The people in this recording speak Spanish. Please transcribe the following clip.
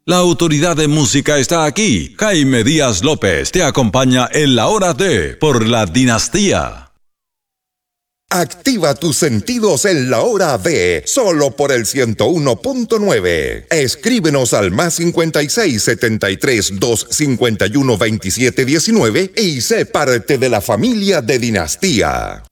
La autoridad de música está aquí. Jaime Díaz López te acompaña en la hora de Por la Dinastía. Activa tus sentidos en la hora de solo por el 101.9. Escríbenos al +56 73 251 27 19 y sé parte de la familia de Dinastía.